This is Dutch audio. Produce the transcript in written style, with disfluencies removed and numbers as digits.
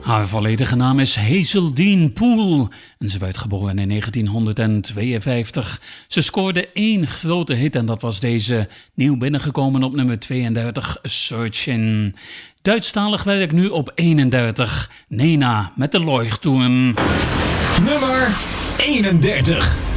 Haar volledige naam is Hazeldine Poole en ze werd geboren in 1952. Ze scoorde 1 grote hit en dat was deze, nieuw binnengekomen op nummer 32, Searchin'. Duitsstalig werk nu op 31, Nena met de Leuchtturm. Nummer 31.